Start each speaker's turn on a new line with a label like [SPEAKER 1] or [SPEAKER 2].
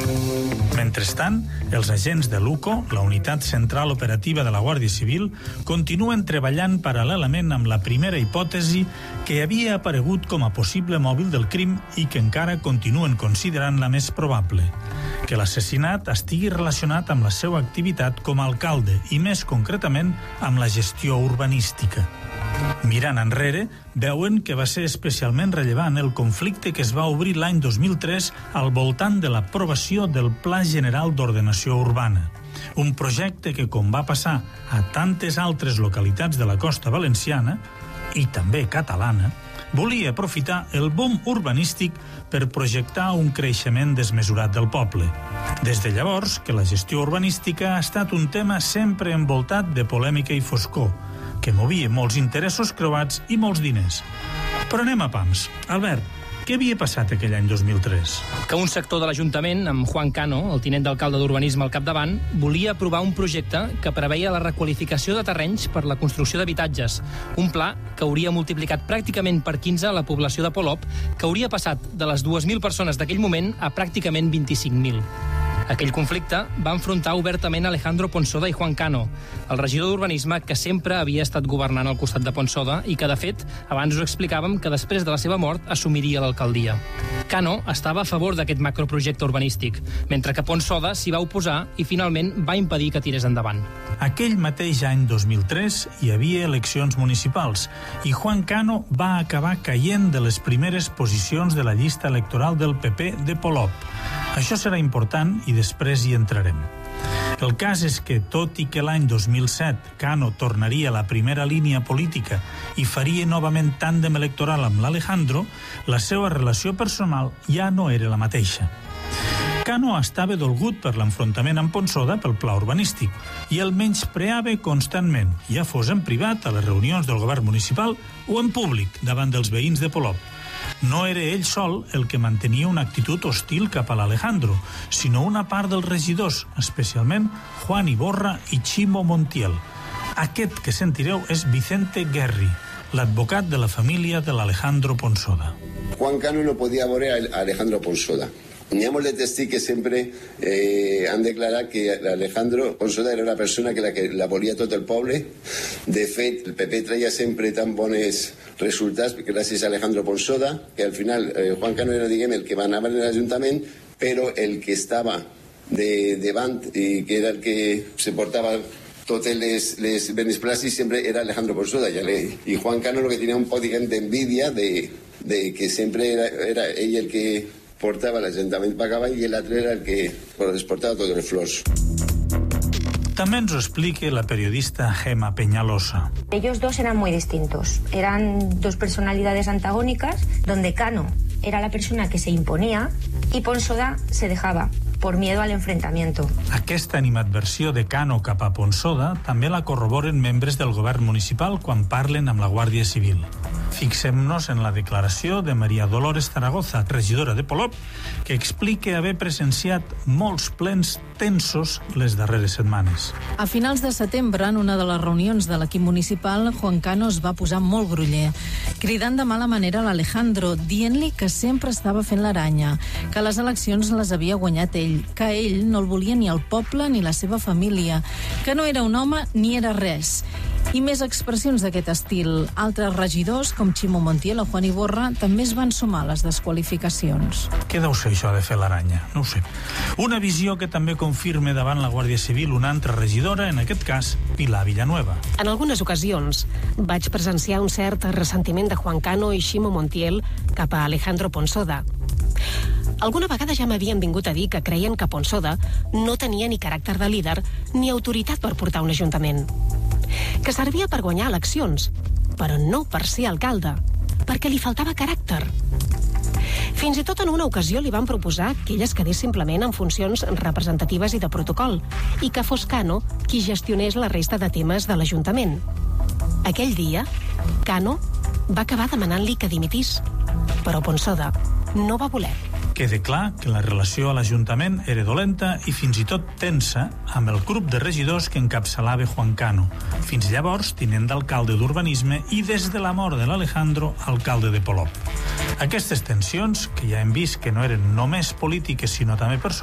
[SPEAKER 1] Mentrestant, els agents de l'UCO, la Unitat Central Operativa de la Guàrdia Civil, continuen treballant paral·lelament amb la primera hipòtesi que havia aparegut com a possible mòbil del crim i que encara continuen considerant la més probable, que l'assassinat estigui relacionat amb la seva activitat com a alcalde i, més concretament, amb la gestió urbanística. Mirant enrere, veuen que va ser especialment rellevant el conflicte que es va obrir l'any 2003 al voltant de l'aprovació del Pla General d'Ordenació Urbana, un projecte que, com va passar a tantes altres localitats de la costa valenciana i també catalana, volia aprofitar el boom urbanístic per projectar un creixement desmesurat del poble. Des de llavors que la gestió urbanística ha estat un tema sempre envoltat de polèmica i foscor, que movia molts interessos creuats i molts diners. Però anem a pams. Albert, què havia passat aquell any 2003?
[SPEAKER 2] Que un sector de l'Ajuntament, amb Juan Cano, el tinent d'alcalde d'Urbanisme al capdavant, volia aprovar un projecte que preveia la requalificació de terrenys per la construcció d'habitatges. Un pla que hauria multiplicat pràcticament per 15 la població de Polop, que hauria passat de les 2.000 persones d'aquell moment a pràcticament 25.000. Aquell conflicte va enfrontar obertament Alejandro Ponsoda i Juan Cano, el regidor d'Urbanisme que sempre havia estat governant al costat de Ponsoda i que, de fet, abans us explicàvem que després de la seva mort assumiria l'alcaldia. Cano estava a favor d'aquest macroprojecte urbanístic, mentre que Ponsoda s'hi va oposar i finalment va impedir que tirés endavant.
[SPEAKER 1] Aquell mateix any 2003 hi havia eleccions municipals i Juan Cano va acabar caient de les primeres posicions de la llista electoral del PP de Polop. Això serà important i després hi entrarem. El cas és que, tot i que l'any 2007 Cano tornaria a la primera línia política i faria novament tàndem electoral amb l'Alejandro, la seva relació personal ja no era la mateixa. Cano estava dolgut per l'enfrontament amb Ponsoda pel pla urbanístic i el menyspreava constantment, ja fos en privat a les reunions del govern municipal o en públic davant dels veïns de Polop. No era ell sol el que mantenia una actitud hostil cap a l'Alejandro, sinó una part dels regidors, especialment Juan Iborra i Chimo Montiel. Aquest que sentireu és Vicente Guerri, l'advocat de la família de l'Alejandro Ponsoda.
[SPEAKER 3] Juan Cano no podia veure a Alejandro Ponsoda. N'hi ha molts de testigs que sempre han declarat que Alejandro Ponsoda era una persona que la volia tot el poble. De fet, el PP traia sempre tan bons resultats gràcies a Alejandro Ponsoda, que al final Juan Cano era, diguem, el que manava en l'Ajuntament, però el que estava davant i que era el que se portava totes les benesplàcits sempre era Alejandro Ponsoda. I Juan Cano lo que tenia un poc, diguem, d'envidia de que sempre era ell el que portava l'Ajuntament per cavall i l'altre era el que les portava totes les flors.
[SPEAKER 1] També ens ho explica la periodista Gema Peñalosa.
[SPEAKER 4] Ellos dos eran muy distintos. Eran dos personalidades antagónicas, donde Cano era la persona que se imponía y Ponsoda se dejaba por miedo al enfrentamiento.
[SPEAKER 1] Aquesta animadversió de Cano cap a Ponsoda també la corroboren membres del govern municipal quan parlen amb la Guàrdia Civil. Fixem-nos en la declaració de María Dolores Zaragoza, regidora de Polop, que explica haver presenciat molts plens tensos les darreres setmanes.
[SPEAKER 5] A finals de setembre, en una de les reunions de l'equip municipal, Juan Cano es va posar molt groller, cridant de mala manera a l'Alejandro, dient-li que sempre estava fent l'aranya, que les eleccions les havia guanyat ell, que ell no el volia ni el poble ni la seva família, que no era un home ni era res. I més expressions d'aquest estil. Altres regidors, com Chimo Montiel o Juan Iborra, també es van sumar a les desqualificacions.
[SPEAKER 1] Què deu ser això de fer l'aranya? No ho sé. Una visió que també confirma davant la Guàrdia Civil una altra regidora, en aquest cas, Pilar Villanueva.
[SPEAKER 6] En algunes ocasions vaig presenciar un cert ressentiment de Juan Cano i Chimo Montiel cap a Alejandro Ponsoda. Alguna vegada ja m'havien vingut a dir que creien que Ponsoda no tenia ni caràcter de líder ni autoritat per portar un ajuntament. Que servia per guanyar eleccions, però no per ser alcalde, perquè li faltava caràcter. Fins i tot en una ocasió li van proposar que ell es quedés simplement en funcions representatives i de protocol, i que fos Cano qui gestionés la resta de temes de l'Ajuntament. Aquell dia, Cano va acabar demanant-li que dimitís, però Ponsoda no va voler.
[SPEAKER 1] Queda clar que la relació a l'Ajuntament era dolenta i fins i tot tensa amb el grup de regidors que encapçalava Juan Cano, fins llavors tinent d'alcalde d'Urbanisme i des de la mort de l'Alejandro, alcalde de Polop. Aquestes tensions, que ja hem vist que no eren només polítiques sinó també personals,